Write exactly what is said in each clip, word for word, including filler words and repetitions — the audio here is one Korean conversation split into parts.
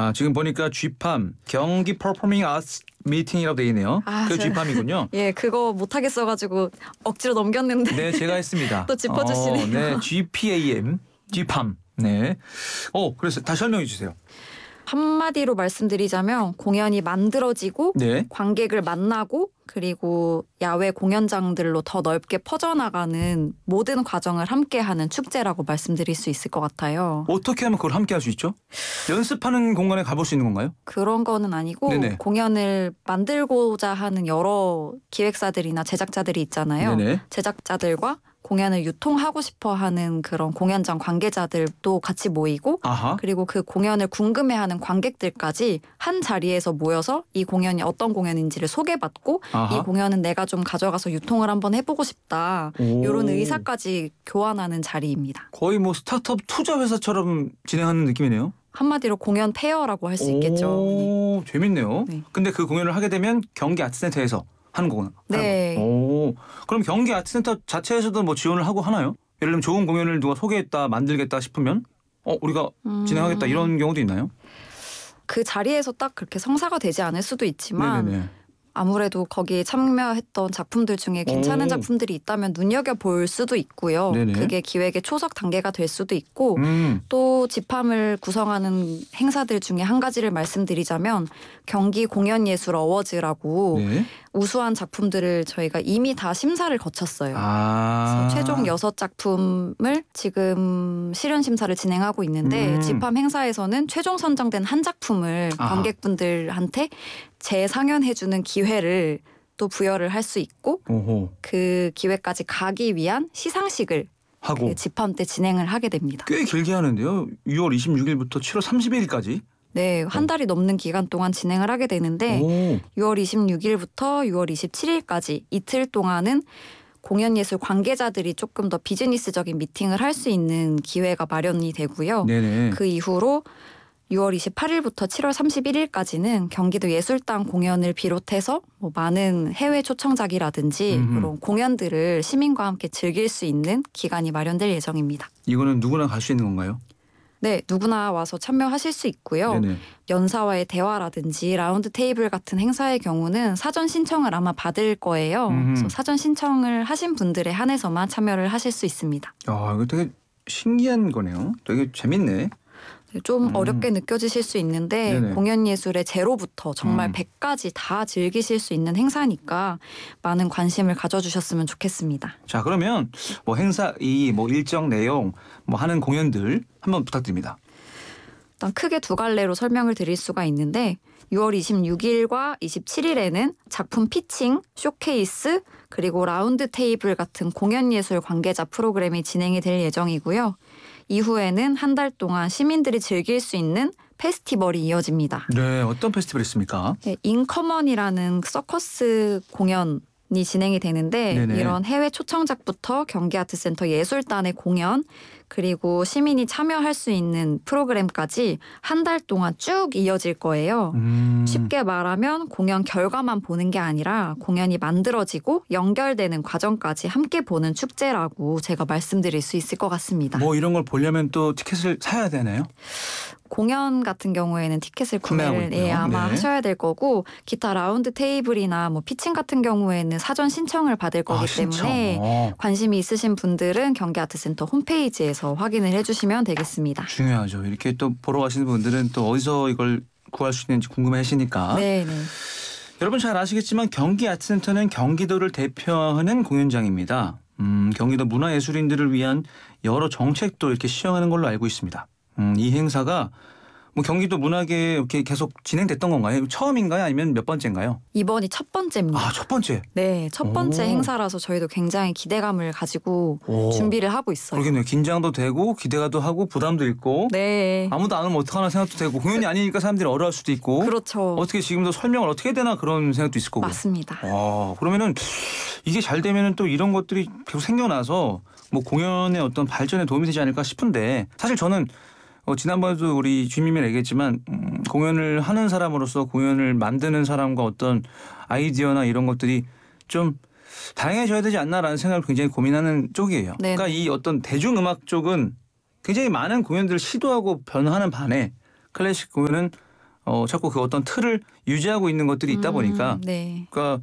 아, 지금 보니까 쥐팜 경기 퍼포밍 아츠 미팅이라고 돼 있네요. 아, 그 저- 쥐팜이군요. 예, 그거 못하겠어가지고 억지로 넘겼는데. 네, 제가 했습니다. 또 짚어주시네요. 어, 네, 쥐팜, 쥐팜. 네. 어, 그래서 다시 설명해 주세요. 한마디로 말씀드리자면 공연이 만들어지고 네. 관객을 만나고 그리고 야외 공연장들로 더 넓게 퍼져나가는 모든 과정을 함께하는 축제라고 말씀드릴 수 있을 것 같아요. 어떻게 하면 그걸 함께 할 수 있죠? 연습하는 공간에 가볼 수 있는 건가요? 그런 거는 아니고 네네. 공연을 만들고자 하는 여러 기획사들이나 제작자들이 있잖아요. 네네. 제작자들과 공연을 유통하고 싶어 하는 그런 공연장 관계자들도 같이 모이고 아하. 그리고 그 공연을 궁금해하는 관객들까지 한 자리에서 모여서 이 공연이 어떤 공연인지를 소개받고 아하. 이 공연은 내가 좀 가져가서 유통을 한번 해보고 싶다. 오. 이런 의사까지 교환하는 자리입니다. 거의 뭐 스타트업 투자 회사처럼 진행하는 느낌이네요. 한마디로 공연 페어라고 할 수 있겠죠. 오, 재밌네요. 네. 근데 그 공연을 하게 되면 경기 아트센터에서 하는 거구나. 네. 오, 그럼 경기 아트센터 자체에서도 뭐 지원을 하고 하나요? 예를 들면 좋은 공연을 누가 소개했다, 만들겠다 싶으면 어 우리가 음. 진행하겠다 이런 경우도 있나요? 그 자리에서 딱 그렇게 성사가 되지 않을 수도 있지만 네네네. 아무래도 거기에 참여했던 작품들 중에 괜찮은 오. 작품들이 있다면 눈여겨볼 수도 있고요. 네네. 그게 기획의 초석 단계가 될 수도 있고 음, 또 집함을 구성하는 행사들 중에 한 가지를 말씀드리자면 경기 공연예술 어워즈라고 네. 우수한 작품들을 저희가 이미 다 심사를 거쳤어요. 아, 그래서 최종 여섯 작품을 지금 실현 심사를 진행하고 있는데 음. 집함 행사에서는 최종 선정된 한 작품을 아하. 관객분들한테 재상연해주는 기회를 또 부여를 할 수 있고 오호 그 기회까지 가기 위한 시상식을 하고 그 집함 때 진행을 하게 됩니다. 꽤 길게 하는데요. 유월 이십육일부터 칠월 삼십일까지. 네, 한 달이 넘는 기간 동안 진행을 하게 되는데 오, 유월 이십육일부터 유월 이십칠일까지 이틀 동안은 공연예술 관계자들이 조금 더 비즈니스적인 미팅을 할 수 있는 기회가 마련이 되고요. 네네. 그 이후로 유월 이십팔일부터 칠월 삼십일일까지는 경기도 예술당 공연을 비롯해서 뭐 많은 해외 초청작이라든지 음흠. 그런 공연들을 시민과 함께 즐길 수 있는 기간이 마련될 예정입니다. 이거는 누구나 갈 수 있는 건가요? 네, 누구나 와서 참여하실 수 있고요. 네네. 연사와의 대화라든지 라운드 테이블 같은 행사의 경우는 사전 신청을 아마 받을 거예요. 음흠. 그래서 사전 신청을 하신 분들에 한해서만 참여를 하실 수 있습니다. 야, 이거 되게 신기한 거네요. 되게 재밌네. 좀 음. 어렵게 느껴지실 수 있는데 네네. 공연 예술의 제로부터 정말 음. 백까지 다 즐기실 수 있는 행사니까 많은 관심을 가져주셨으면 좋겠습니다. 자, 그러면 뭐 행사 이 뭐 일정 내용 뭐 하는 공연들 한번 부탁드립니다. 일단 크게 두 갈래로 설명을 드릴 수가 있는데 유월 이십육일과 이십칠일에는 작품 피칭, 쇼케이스, 그리고 라운드 테이블 같은 공연 예술 관계자 프로그램이 진행이 될 예정이고요. 이후에는 한 달 동안 시민들이 즐길 수 있는 페스티벌이 이어집니다. 네, 어떤 페스티벌 있습니까? 네, 인커먼이라는 서커스 공연이 진행이 되는데 네네. 이런 해외 초청작부터 경기아트센터 예술단의 공연 그리고 시민이 참여할 수 있는 프로그램까지 한 달 동안 쭉 이어질 거예요. 음. 쉽게 말하면 공연 결과만 보는 게 아니라 공연이 만들어지고 연결되는 과정까지 함께 보는 축제라고 제가 말씀드릴 수 있을 것 같습니다. 뭐 이런 걸 보려면 또 티켓을 사야 되나요? 공연 같은 경우에는 티켓을 구매하고 구매를 있고요. 예, 아마 네. 하셔야 될 거고 기타 라운드 테이블이나 뭐 피칭 같은 경우에는 사전 신청을 받을 거기 아, 신청. 때문에 어, 관심이 있으신 분들은 경기아트센터 홈페이지에서 확인을 해주시면 되겠습니다. 중요하죠. 이렇게 또 보러 가시는 분들은 또 어디서 이걸 구할 수 있는지 궁금해하시니까. 네, 네. 여러분 잘 아시겠지만 경기 아트센터는 경기도를 대표하는 공연장입니다. 음, 경기도 문화예술인들을 위한 여러 정책도 이렇게 시행하는 걸로 알고 있습니다. 음, 이 행사가 뭐 경기도 문화계에 이렇게 계속 진행됐던 건가요? 처음인가요? 아니면 몇 번째인가요? 이번이 첫 번째입니다. 아, 첫 번째. 네, 첫 번째 오. 행사라서 저희도 굉장히 기대감을 가지고 오. 준비를 하고 있어요. 그러겠네요. 긴장도 되고 기대가도 하고 부담도 있고 네, 아무도 안 오면 어떡하나 생각도 되고 공연이 아니니까 사람들이 어려울 수도 있고 그렇죠. 어떻게 지금도 설명을 어떻게 해야 되나 그런 생각도 있을 거고. 맞습니다. 아, 그러면은 이게 잘 되면은 또 이런 것들이 계속 생겨나서 뭐 공연의 어떤 발전에 도움이 되지 않을까 싶은데 사실 저는 어, 지난번에도 우리 주민이 얘기했지만 음, 공연을 하는 사람으로서 공연을 만드는 사람과 어떤 아이디어나 이런 것들이 좀 다양해져야 되지 않나라는 생각을 굉장히 고민하는 쪽이에요. 네네. 그러니까 이 어떤 대중음악 쪽은 굉장히 많은 공연들을 시도하고 변화하는 반해 클래식 공연은 어, 자꾸 그 어떤 틀을 유지하고 있는 것들이 있다 보니까 음, 네. 그러니까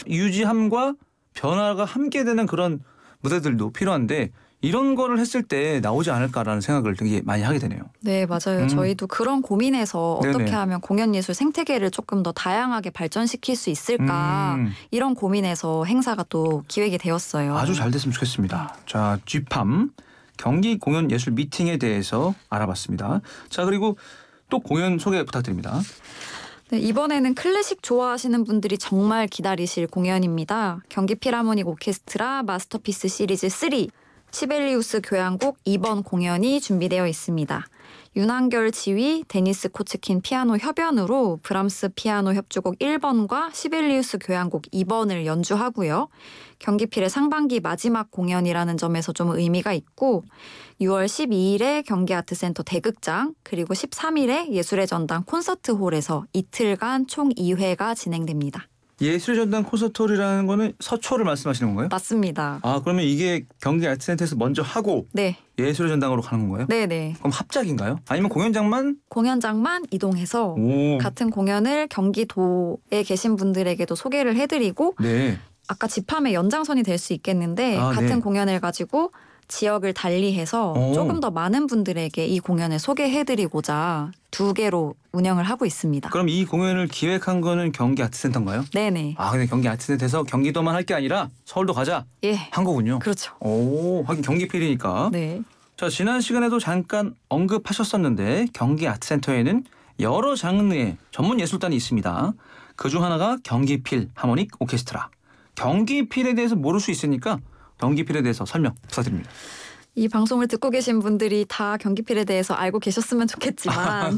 유지함과 변화가 함께 되는 그런 무대들도 필요한데 이런 거를 했을 때 나오지 않을까라는 생각을 되게 많이 하게 되네요. 네, 맞아요. 음. 저희도 그런 고민에서 어떻게 네네. 하면 공연 예술 생태계를 조금 더 다양하게 발전시킬 수 있을까 음, 이런 고민에서 행사가 또 기획이 되었어요. 아주 잘 됐으면 좋겠습니다. 자, 쥐팜 경기 공연 예술 미팅에 대해서 알아봤습니다. 자, 그리고 또 공연 소개 부탁드립니다. 네, 이번에는 클래식 좋아하시는 분들이 정말 기다리실 공연입니다. 경기 필하모닉 오케스트라 마스터피스 시리즈 삼 시벨리우스 교향곡 이 번 공연이 준비되어 있습니다. 윤한결 지휘, 데니스 코츠킨 피아노 협연으로 브람스 피아노 협주곡 일 번과 시벨리우스 교향곡 이 번을 연주하고요. 경기필의 상반기 마지막 공연이라는 점에서 좀 의미가 있고 유월 십이일에 경기아트센터 대극장 그리고 십삼일에 예술의 전당 콘서트홀에서 이틀간 총 이 회가 진행됩니다. 예술의 전당 콘서트홀이라는 거는 서초를 말씀하시는 건가요? 맞습니다. 아, 그러면 이게 경기 아트센터에서 먼저 하고 네, 예술의 전당으로 가는 건가요? 네네. 그럼 합작인가요? 아니면 공연장만? 공연장만 이동해서 오, 같은 공연을 경기도에 계신 분들에게도 소개를 해드리고 네. 아까 집함의 연장선이 될 수 있겠는데 아, 같은 네. 공연을 가지고 지역을 달리해서 오. 조금 더 많은 분들에게 이 공연을 소개해드리고자 두 개로 운영을 하고 있습니다. 그럼 이 공연을 기획한 거는 경기 아트센터인가요? 네네. 아, 근데 경기 아트센터에서 경기도만 할 게 아니라 서울도 가자 예. 한 거군요. 그렇죠. 오, 하긴 경기필이니까. 네. 자, 지난 시간에도 잠깐 언급하셨었는데 경기 아트센터에는 여러 장르의 전문 예술단이 있습니다. 그중 하나가 경기필 하모닉 오케스트라. 경기필에 대해서 모를 수 있으니까 경기필에 대해서 설명 부탁드립니다. 이 방송을 듣고 계신 분들이 다 경기필에 대해서 알고 계셨으면 좋겠지만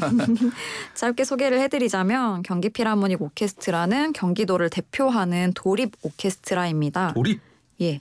짧게 소개를 해드리자면 경기필하모닉 오케스트라는 경기도를 대표하는 도립 오케스트라입니다. 도립? 예,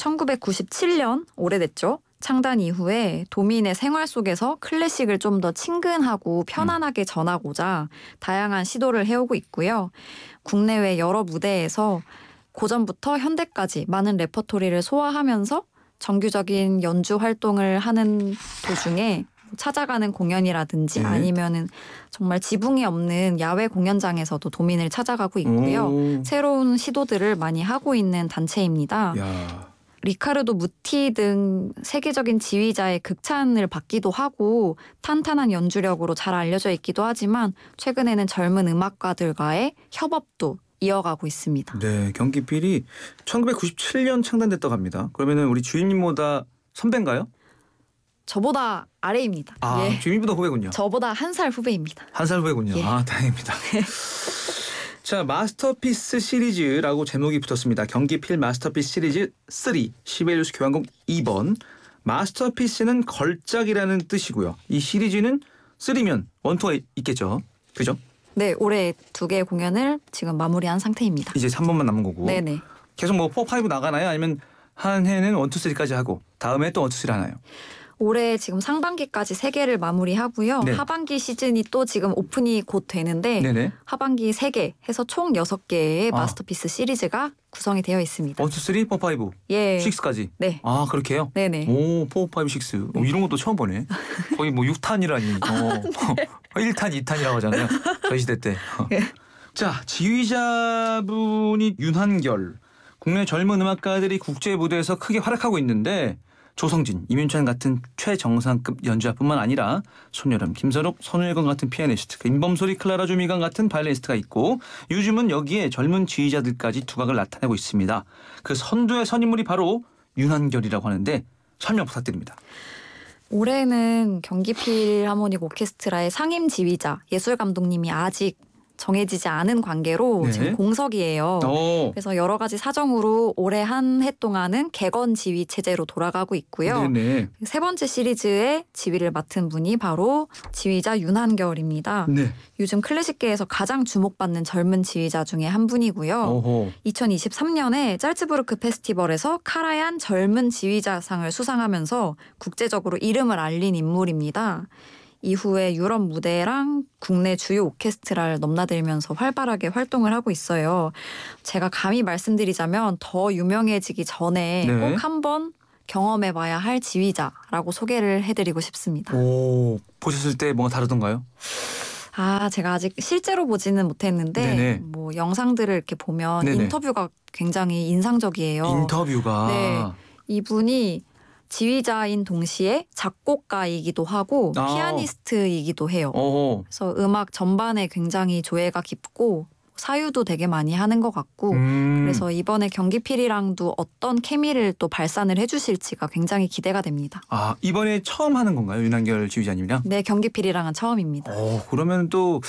천구백구십칠년 오래됐죠. 창단 이후에 도민의 생활 속에서 클래식을 좀 더 친근하고 편안하게 전하고자 다양한 시도를 해오고 있고요. 국내외 여러 무대에서 고전부터 현대까지 많은 레퍼토리를 소화하면서 정규적인 연주 활동을 하는 도중에 찾아가는 공연이라든지 네. 아니면은 정말 지붕이 없는 야외 공연장에서도 도민을 찾아가고 있고요. 오. 새로운 시도들을 많이 하고 있는 단체입니다. 야. 리카르도 무티 등 세계적인 지휘자의 극찬을 받기도 하고 탄탄한 연주력으로 잘 알려져 있기도 하지만 최근에는 젊은 음악가들과의 협업도 이어가고 있습니다. 네, 경기필이 천구백구십칠년 창단됐다고 합니다. 그러면은 우리 주임님보다 선배인가요? 저보다 아래입니다. 아, 예. 주임님보다 후배군요. 저보다 한 살 후배입니다. 한 살 후배군요. 예. 아, 다행입니다. 자, 마스터피스 시리즈라고 제목이 붙었습니다. 경기필 마스터피스 시리즈 삼, 시베리우스 교향곡 이 번. 마스터피스는 걸작이라는 뜻이고요. 이 시리즈는 삼면 원투가 있겠죠. 그죠? 네, 올해 두 개의 공연을 지금 마무리한 상태입니다. 이제 삼 번만 남은 거고. 네네. 계속 뭐 사, 오 나가나요? 아니면 한 해는 일, 이, 삼까지 하고 다음에 또 일, 이, 삼 하나요? 올해 지금 상반기까지 세 개를 마무리하고요. 네. 하반기 시즌이 또 지금 오픈이 곧 되는데 네네. 하반기 세 개 해서 총 여섯 개의 아. 마스터피스 시리즈가 구성이 되어 있습니다. 일, 이, 삼, 사, 오, 예. 육까지. 네. 아, 그렇게요? 네네. 오, 사, 오, 육. 오, 이런 것도 처음 보네. 거의 뭐 육 탄이라니. 어. 일 탄, 이 탄이라고 하잖아요. 저희 시대 때. 예. 자, 지휘자분이 윤한결. 국내 젊은 음악가들이 국제 무대에서 크게 활약하고 있는데 조성진, 이민찬 같은 최정상급 연주자뿐만 아니라 손여름, 김선욱, 손일건 같은 피아니스트, 임범소리, 클라라 주미강 같은 바이올리니스트가 있고 요즘은 여기에 젊은 지휘자들까지 두각을 나타내고 있습니다. 그 선두의 선인물이 바로 윤한결이라고 하는데 설명 부탁드립니다. 올해는 경기필하모닉 오케스트라의 상임 지휘자, 예술 감독님이 아직 정해지지 않은 관계로 네. 지금 공석이에요. 오. 그래서 여러 가지 사정으로 올해 한 해 동안은 객원 지휘 체제로 돌아가고 있고요. 네네. 세 번째 시리즈의 지휘를 맡은 분이 바로 지휘자 윤한결입니다. 네. 요즘 클래식계에서 가장 주목받는 젊은 지휘자 중에 한 분이고요. 오호. 이천이십삼년에 짤츠부르크 페스티벌에서 카라얀 젊은 지휘자상을 수상하면서 국제적으로 이름을 알린 인물입니다. 이후에 유럽 무대랑 국내 주요 오케스트라를 넘나들면서 활발하게 활동을 하고 있어요. 제가 감히 말씀드리자면 더 유명해지기 전에 네. 꼭 한번 경험해봐야 할 지휘자라고 소개를 해드리고 싶습니다. 오, 보셨을 때 뭔가 다르던가요? 아, 제가 아직 실제로 보지는 못했는데 네네. 뭐 영상들을 이렇게 보면 네네. 인터뷰가 굉장히 인상적이에요. 인터뷰가. 네. 이분이 지휘자인 동시에 작곡가이기도 하고 아. 피아니스트이기도 해요. 어. 그래서 음악 전반에 굉장히 조예가 깊고 사유도 되게 많이 하는 것 같고 음. 그래서 이번에 경기필이랑도 어떤 케미를 또 발산을 해주실지가 굉장히 기대가 됩니다. 아, 이번에 처음 하는 건가요? 윤한결 지휘자님이랑? 네, 경기필이랑은 처음입니다. 어, 그러면 또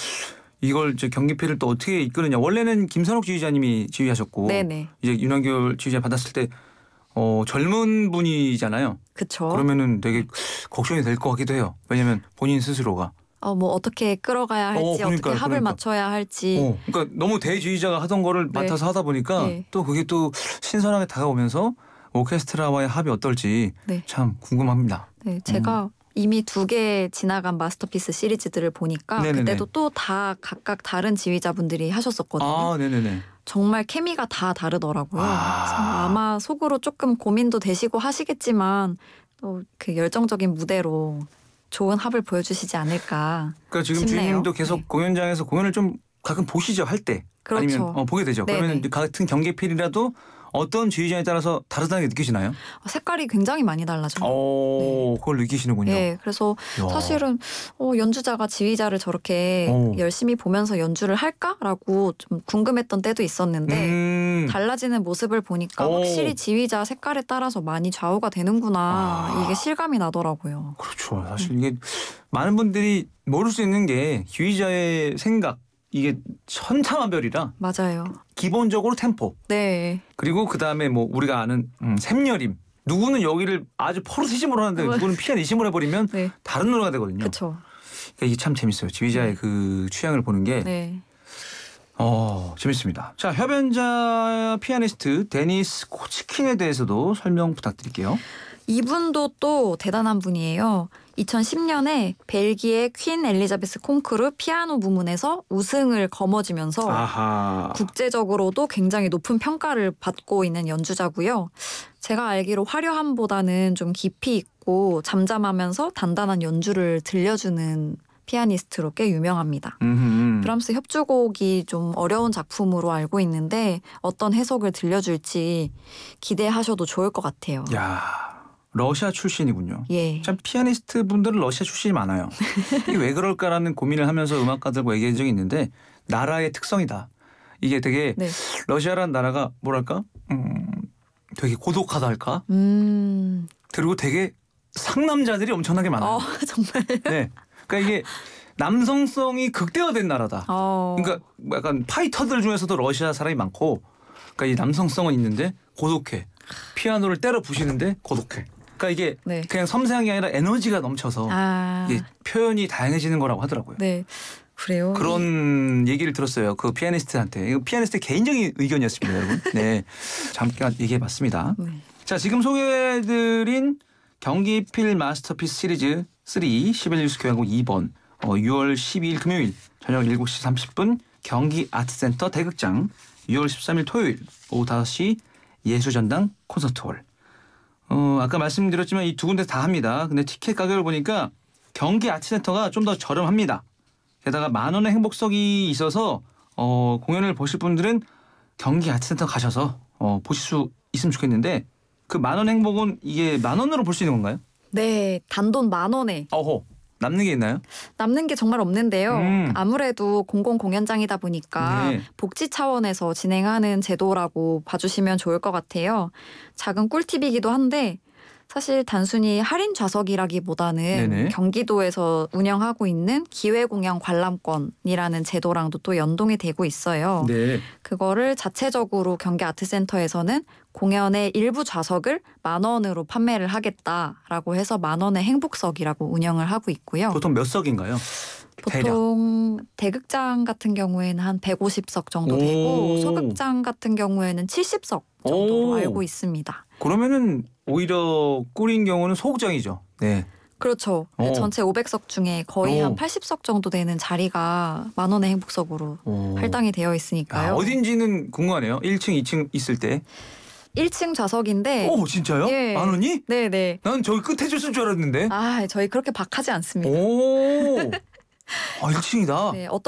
이걸 이제 경기필을 또 어떻게 이끄느냐. 원래는 김선욱 지휘자님이 지휘하셨고 네네. 이제 윤한결 지휘자 받았을 때 어, 젊은 분이잖아요. 그쵸. 그러면은 되게 걱정이 될 것 같기도 해요. 왜냐면 본인 스스로가. 어, 뭐 어떻게 끌어가야 할지 어, 어, 그러니까요, 떻게 합을 그러니까. 맞춰야 할지 어, 그러니까 너무 대지휘자가 하던 거를 네. 맡아서 하다 보니까 네. 또 그게 또 신선하게 다가오면서 오케스트라와의 합이 어떨지 네. 참 궁금합니다. 네, 제가 이미 두 개 지나간 마스터피스 시리즈들을 보니까 네네네. 그때도 또 다 각각 다른 지휘자분들이 하셨었거든요. 아, 네네네. 정말 케미가 다 다르더라고요. 아. 그래서 아마 속으로 조금 고민도 되시고 하시겠지만 또 그 열정적인 무대로 좋은 합을 보여주시지 않을까. 그러니까 지금 싶네요. 주인님도 계속 네. 공연장에서 공연을 좀 가끔 보시죠, 할 때. 그렇죠. 아니면 어, 보게 되죠. 네네. 그러면 같은 경기필이라도 어떤 지휘자에 따라서 다르다는 게 느껴지나요? 색깔이 굉장히 많이 달라져요. 오, 그걸 느끼시는군요. 네, 그래서 이야. 사실은 어, 연주자가 지휘자를 저렇게 오. 열심히 보면서 연주를 할까라고 좀 궁금했던 때도 있었는데 음. 달라지는 모습을 보니까 오. 확실히 지휘자 색깔에 따라서 많이 좌우가 되는구나 아. 이게 실감이 나더라고요. 그렇죠. 사실 이게 많은 분들이 모를 수 있는 게 지휘자의 생각 이게 천차만별이라 맞아요. 기본적으로 템포 네. 그리고 그 다음에 뭐 우리가 아는 음, 샘여림 누구는 여기를 아주 포르티시모로 하는데 누구는 피아니시모로 해버리면 네. 다른 노래가 되거든요. 그렇죠. 그러니까 이게 참 재밌어요. 지휘자의 네. 그 취향을 보는 게 네. 어, 재밌습니다. 자, 협연자 피아니스트 데니스 코치킨에 대해서도 설명 부탁드릴게요. 이분도 또 대단한 분이에요. 이천십 년에 벨기에 퀸 엘리자베스 콩쿠르 피아노 부문에서 우승을 거머쥐면서 아하. 국제적으로도 굉장히 높은 평가를 받고 있는 연주자고요. 제가 알기로 화려함보다는 좀 깊이 있고 잠잠하면서 단단한 연주를 들려주는 피아니스트로 꽤 유명합니다. 음흠. 브람스 협주곡이 좀 어려운 작품으로 알고 있는데 어떤 해석을 들려줄지 기대하셔도 좋을 것 같아요. 야, 러시아 출신이군요. 예. 참 피아니스트 분들은 러시아 출신이 많아요. 이게 왜 그럴까라는 고민을 하면서 음악가들과 얘기한 적이 있는데 나라의 특성이다. 이게 되게 네. 러시아라는 나라가 뭐랄까 음, 되게 고독하다 할까. 음. 그리고 되게 상남자들이 엄청나게 많아요. 어, 정말. 네. 그러니까 이게 남성성이 극대화된 나라다. 어. 그러니까 약간 파이터들 중에서도 러시아 사람이 많고, 그러니까 이 남성성은 있는데 고독해. 피아노를 때려 부시는데 고독해. 그러니까 이게 네. 그냥 섬세한 게 아니라 에너지가 넘쳐서 아. 이게 표현이 다양해지는 거라고 하더라고요. 네. 그래요. 그런 얘기를 들었어요. 그 피아니스트한테. 이거 피아니스트의 개인적인 의견이었습니다, 여러분. 네, 잠깐 얘기해봤습니다. 네. 자, 지금 소개해드린 경기필 마스터피스 시리즈 삼 십일 뉴스 교향곡 이 번 어, 유월 십이일 금요일 저녁 일곱 시 삼십 분 경기 아트센터 대극장, 유월 십삼일 토요일 오후 다섯 시 예술전당 콘서트홀. 어, 아까 말씀드렸지만 이 두 군데 다 합니다. 근데 티켓 가격을 보니까 경기 아트센터가 좀 더 저렴합니다. 게다가 만 원의 행복석이 있어서 어, 공연을 보실 분들은 경기 아트센터 가셔서 어, 보실 수 있으면 좋겠는데 그 만 원 행복은 이게 만 원으로 볼 수 있는 건가요? 네, 단돈 만 원에 어허, 남는 게 있나요? 남는 게 정말 없는데요. 음. 아무래도 공공 공연장이다 보니까 네. 복지 차원에서 진행하는 제도라고 봐주시면 좋을 것 같아요. 작은 꿀팁이기도 한데 사실 단순히 할인 좌석이라기보다는 네네. 경기도에서 운영하고 있는 기회공연 관람권이라는 제도랑도 또 연동이 되고 있어요. 네. 그거를 자체적으로 경기 아트센터에서는 공연의 일부 좌석을 만 원으로 판매를 하겠다라고 해서 만 원의 행복석이라고 운영을 하고 있고요. 보통 몇 석인가요? 보통 대극장 같은 경우에는 한 백오십 석 정도 되고 오. 소극장 같은 경우에는 칠십 석 정도로 오. 알고 있습니다. 그러면은 오히려 꿀인 경우는 소극장이죠. 네. 그렇죠. 오. 전체 오백 석 중에 거의 오. 한 팔십 석 정도 되는 자리가 만 원의 행복석으로 오. 할당이 되어 아, 있으니까요. 어딘지는 궁금하네요. 일 층, 이 층 있을 때. 일 층 좌석인데 오, 진짜요? 예. 만 원이? 네네. 난 저기 끝에 줬을 줄 알았는데. 아, 저희 그렇게 박하지 않습니다. 오. 아, 일 층이다. 네, 어떤